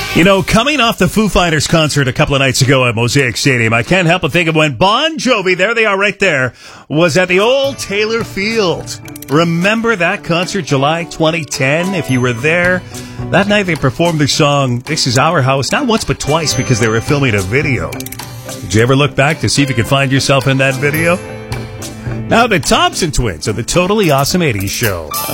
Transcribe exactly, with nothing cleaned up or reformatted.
You know, coming off the Foo Fighters concert a couple of nights ago at Mosaic Stadium, I can't help but think of when Bon Jovi, there they are right there, was at the old Taylor Field. Remember that concert, July twenty ten? If you were there, that night they performed the song, This Is Our House, not once but twice because they were filming a video. Did you ever look back to see if you could find yourself in that video? Now the Thompson Twins of the Totally Awesome eighties Show.